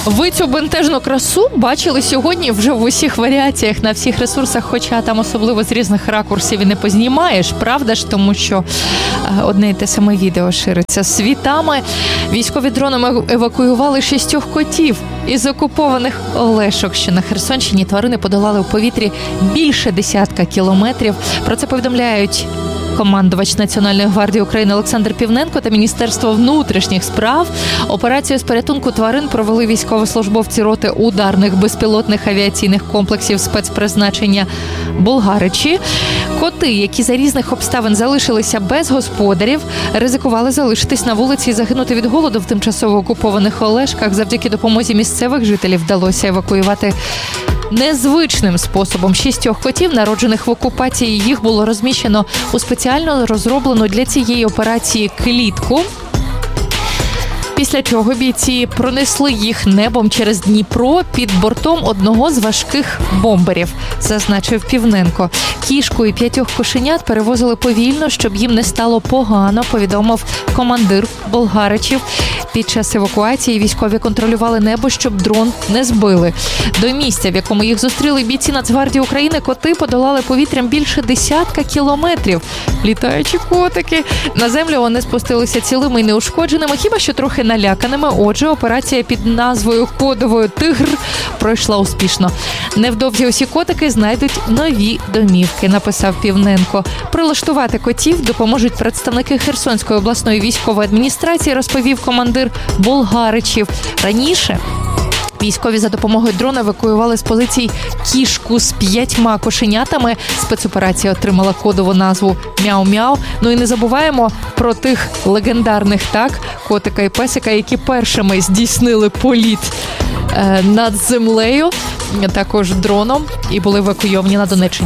Ви цю бентежну красу бачили сьогодні вже в усіх варіаціях, на всіх ресурсах, хоча там особливо з різних ракурсів і не познімаєш, правда ж? Тому що одне й те саме відео шириться світами. Військові дронами евакуювали 6 котів із окупованих Олешок, що на Херсонщині. Тварини подолали у повітрі більше 10 кілометрів. Про це повідомляють командувач Національної гвардії України Олександр Півненко та Міністерство внутрішніх справ. Операцію з порятунку тварин провели військовослужбовці роти ударних безпілотних авіаційних комплексів спецпризначення Болгаричі. Коти, які за різних обставин залишилися без господарів, ризикували залишитись на вулиці і загинути від голоду в тимчасово окупованих Олешках. Завдяки допомозі місцевих жителів вдалося евакуювати незвичним способом 6 котів, народжених в окупації. Їх було розміщено у спеціально розроблену для цієї операції клітку. Після чого бійці пронесли їх небом через Дніпро під бортом одного з важких бомберів, зазначив Півненко. Кішку і 5 кошенят перевозили повільно, щоб їм не стало погано, повідомив командир Болгаричів. Під час евакуації військові контролювали небо, щоб дрон не збили. До місця, в якому їх зустріли бійці Нацгвардії України, коти подолали повітрям більше 10 кілометрів. Літаючі котики. На землю вони спустилися цілими і неушкодженими, хіба що трохи наляканими. Отже, операція під назвою кодовою «Тигр» пройшла успішно. Невдовзі усі котики знайдуть нові домівки, написав Півненко. Прилаштувати котів допоможуть представники Херсонської обласної військової адміністрації, розповів командир Болгаричів. Раніше військові за допомогою дрона евакуювали з позицій кішку з 5 кошенятами. Спецоперація отримала кодову назву «Мяу-мяу». Ну і не забуваємо про тих легендарних, котика і песика, які першими здійснили політ над землею, також дроном, і були евакуйовані на Донеччині.